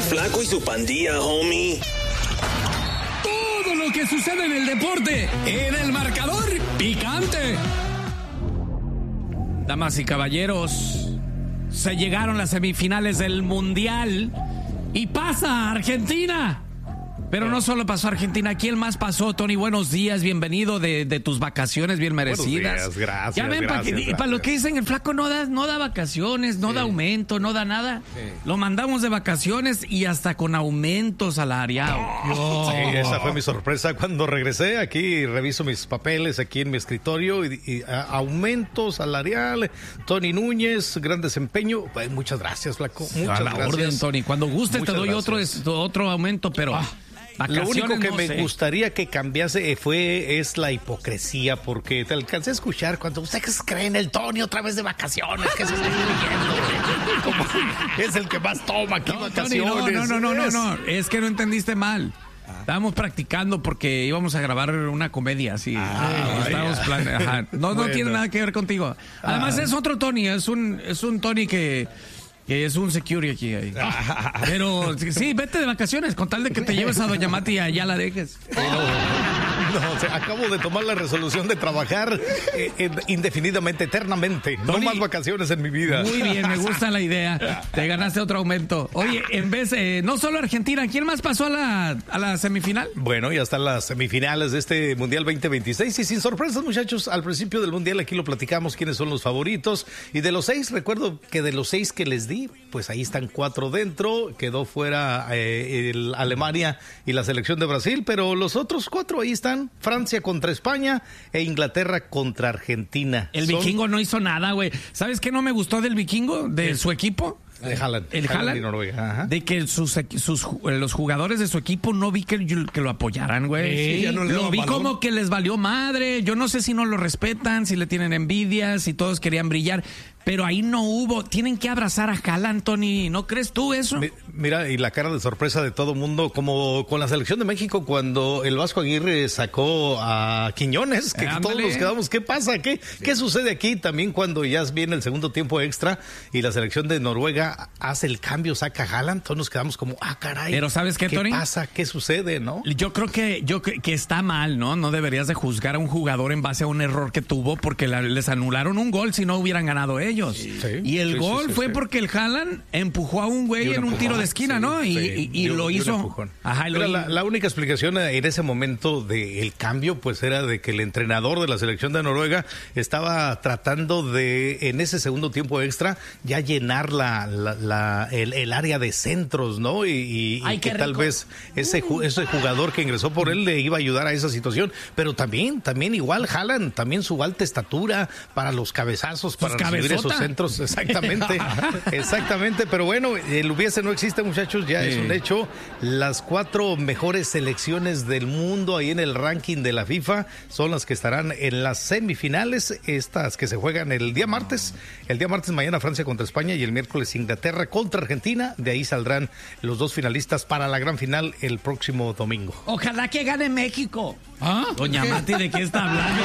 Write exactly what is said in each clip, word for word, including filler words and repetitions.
Flaco y su pandilla, homie. Todo lo que sucede en el deporte, en el marcador picante. Damas y caballeros, se llegaron las semifinales del Mundial y pasa Argentina. Pero no solo pasó Argentina, ¿quién más pasó? Tony, buenos días, bienvenido de, de tus vacaciones bien merecidas. Buenos días, gracias. Ya ven, gracias, para, que, gracias. para lo que dicen, el flaco no da, no da vacaciones, no sí. da aumento, no da nada. Sí. Lo mandamos de vacaciones y hasta con aumento salarial. Oh. Sí, esa fue mi sorpresa cuando regresé. Aquí reviso mis papeles aquí en mi escritorio y, y a, aumento salarial. Tony Núñez, gran desempeño. Pues, muchas gracias, flaco. Muchas a la gracias. orden, Tony. Cuando gustes te doy otro, otro aumento, pero... Ah. Lo único que no me sé. gustaría que cambiase fue es la hipocresía, porque te alcancé a escuchar cuando ustedes creen el Tony otra vez de vacaciones, que se está creyendo, como es el que más toma aquí no, vacaciones. Tony, no, no, no, no, no, no, es que no entendiste mal. Estábamos practicando porque íbamos a grabar una comedia, así. Ah, estábamos plane... Ajá. No, bueno. no tiene nada que ver contigo. Además ah. es otro Tony, es un, es un Tony que... Que es un security aquí. Ahí. Pero sí, vete de vacaciones con tal de que te lleves a Doña Mati y allá la dejes. Pero, no, o sea, acabo de tomar la resolución de trabajar eh, eh, indefinidamente, eternamente. Tony, no más vacaciones en mi vida. Muy bien, me gusta la idea. Te ganaste otro aumento. Oye, en vez, eh, no solo Argentina, ¿quién más pasó a la, a la semifinal? Bueno, ya están las semifinales de este Mundial veinte veintiséis y sin sorpresas, muchachos. Al principio del Mundial aquí lo platicamos quiénes son los favoritos. Y de los seis, recuerdo que de los seis que les di, pues ahí están cuatro dentro, quedó fuera eh, el Alemania y la selección de Brasil, pero los otros cuatro ahí están, Francia contra España e Inglaterra contra Argentina. El Son... vikingo no hizo nada, güey. ¿Sabes qué no me gustó del vikingo, de ¿El? su equipo? De Haaland. El Haaland, Haaland de que sus, sus, los jugadores de su equipo no vi que, que lo apoyaran, güey. Sí, ya no le lo vi balón. Como que les valió madre. Yo no sé si no lo respetan, si le tienen envidia, si todos querían brillar. Pero ahí no hubo. Tienen que abrazar a Haaland, Tony. ¿No crees tú eso? Mira, y la cara de sorpresa de todo mundo, como con la selección de México cuando el Vasco Aguirre sacó a Quiñones, que Ándale. todos nos quedamos, ¿qué pasa? ¿Qué, ¿Qué sucede aquí? También cuando ya viene el segundo tiempo extra y la selección de Noruega hace el cambio, saca a Haaland, todos nos quedamos como, ah, caray. Pero ¿sabes qué, ¿Qué Tony? ¿Qué pasa? ¿Qué sucede, no? Yo creo que, yo, que, que está mal, ¿no? No deberías de juzgar a un jugador en base a un error que tuvo porque la, les anularon un gol si no hubieran ganado ellos. Sí. Sí, y el sí, gol sí, sí, fue sí. porque el Haaland empujó a un güey en un empujón, tiro de esquina, sí, ¿no? Y, sí, y, y, y lo hizo. Ajá, y lo la, la única explicación en ese momento del cambio, pues era de que el entrenador de la selección de Noruega estaba tratando de, en ese segundo tiempo extra, ya llenar la, la, la el, el área de centros, ¿no? Y, y, Ay, y que tal vez ese, ese jugador que ingresó por él le iba a ayudar a esa situación. Pero también, también igual Haaland, también su alta estatura para los cabezazos, para recibir esos centros. Exactamente, exactamente. Pero bueno, el hubiese no existe, muchachos, ya sí. es un hecho. Las cuatro mejores selecciones del mundo ahí en el ranking de la FIFA son las que estarán en las semifinales, estas que se juegan el día martes. El día martes mañana Francia contra España y el miércoles Inglaterra contra Argentina. De ahí saldrán los dos finalistas para la gran final el próximo domingo. Ojalá que gane México. ¿Ah? Doña ¿Qué? Mati, ¿de qué está hablando?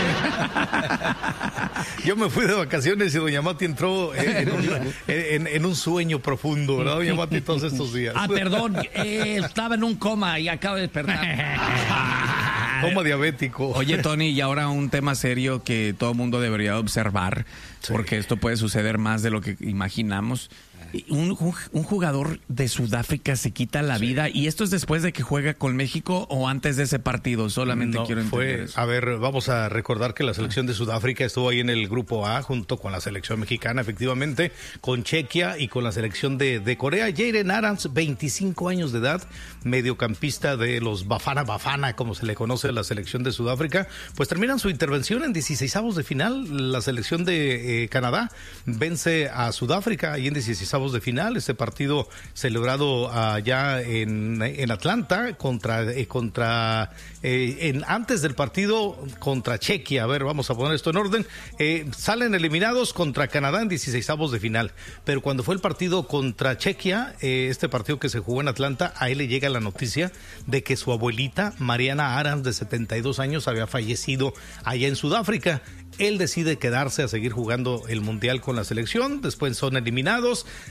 Yo me fui de vacaciones y Doña Mati entró en un, en, en un sueño profundo, ¿verdad, Doña Mati, todos estos días? Ah, perdón, eh, estaba en un coma y acabo de despertar. Coma diabético. Oye, Tony, y ahora un tema serio que todo el mundo debería observar, sí. porque esto puede suceder más de lo que imaginamos. Un, un jugador de Sudáfrica se quita la sí. vida, y esto es después de que juega con México o antes de ese partido, solamente no, quiero entender fue, eso. A ver, vamos a recordar que la selección de Sudáfrica estuvo ahí en el grupo A junto con la selección mexicana, efectivamente, con Chequia y con la selección de, de Corea. Jayden Adams, veinticinco años de edad, mediocampista de los Bafana Bafana, como se le conoce a la selección de Sudáfrica, pues terminan su intervención en dieciseisavos de final. La selección de eh, Canadá vence a Sudáfrica y en dieciseisavos de final, este partido celebrado allá en, en Atlanta contra, eh, contra eh, en, antes del partido contra Chequia. A ver, vamos a poner esto en orden. Eh, salen eliminados contra Canadá en dieciseisavos de final, pero cuando fue el partido contra Chequia, eh, este partido que se jugó en Atlanta, a él le llega la noticia de que su abuelita, Mariana Adams, de setenta y dos años, había fallecido allá en Sudáfrica. Él decide quedarse a seguir jugando el Mundial con la selección, después son eliminados,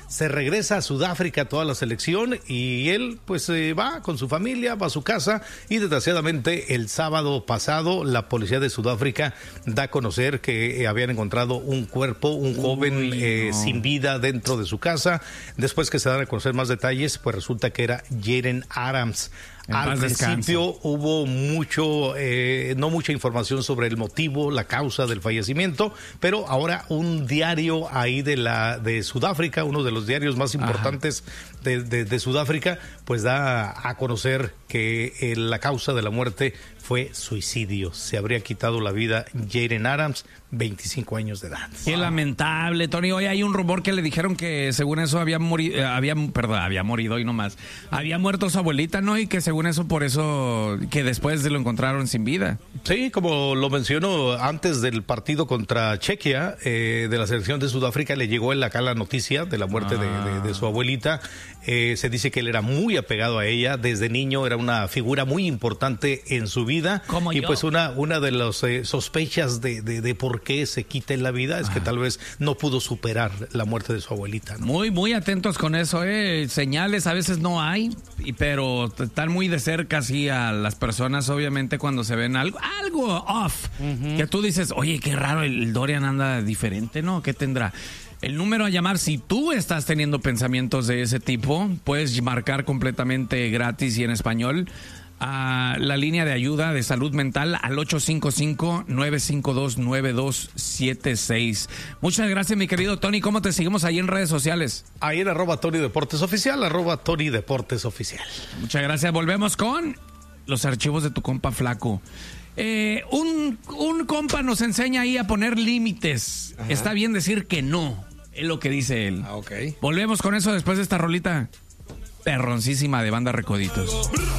se regresa a Sudáfrica toda la selección y él pues eh, va con su familia, va a su casa y desgraciadamente el sábado pasado la policía de Sudáfrica da a conocer que eh, habían encontrado un cuerpo, un joven Uy, eh, no. sin vida dentro de su casa. Después que se dan a conocer más detalles, pues resulta que era Jaden Adams. En Al paz principio descanse. hubo mucho, eh, no mucha información sobre el motivo, la causa del fallecimiento, pero ahora un diario ahí de la de Sudáfrica, uno de los diarios más importantes de, de, de Sudáfrica, pues da a conocer que eh, la causa de la muerte fue suicidio. Se habría quitado la vida Jaden Adams, veinticinco años de edad. Qué lamentable, Tony. Hoy hay un rumor que le dijeron que según eso había morido, había, perdón, había morido y no más. Había muerto su abuelita, ¿no? Y que según eso, por eso, que después lo encontraron sin vida. Sí, como lo mencionó antes del partido contra Chequia, eh, de la selección de Sudáfrica, le llegó en acá la noticia de la muerte Ah. de, de, de su abuelita. Eh, se dice que él era muy apegado a ella. Desde niño era una figura muy importante en su vida. Como y yo. pues una, una de las eh, sospechas de, de, de por qué se quita en la vida es que tal vez no pudo superar la muerte de su abuelita, ¿no? Muy, muy atentos con eso, ¿eh? Señales a veces no hay, y- pero están muy de cerca así a las personas, obviamente, cuando se ven algo, algo off. Que tú dices, oye, qué raro, el Dorian anda diferente, ¿no? ¿Qué tendrá? El número a llamar, si tú estás teniendo pensamientos de ese tipo, puedes marcar completamente gratis y en español a la línea de ayuda de salud mental al ocho cinco cinco, nueve cinco dos, nueve dos siete seis. Muchas gracias, mi querido Tony. ¿Cómo te seguimos ahí en redes sociales? Ahí en arroba Tony Deportes Oficial, arroba Tony Deportes Oficial. Muchas gracias. Volvemos con los archivos de tu compa Flaco. Eh, un, un compa nos enseña ahí a poner límites. Está bien decir que no, es lo que dice él. Ah, ok. Volvemos con eso después de esta rolita perroncísima de Banda Recoditos.